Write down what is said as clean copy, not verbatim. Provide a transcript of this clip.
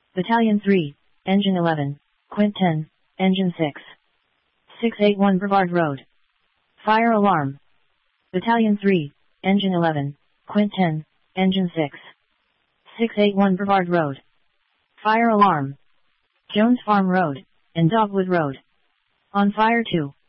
Battalion 3, Engine 11, Quint 10, Engine 6. 681 Brevard Road. Fire alarm. Battalion 3, Engine 11, Quint 10, Engine 6. 681 Brevard Road. Fire alarm. Jones Farm Road, and Dogwood Road. On fire 2.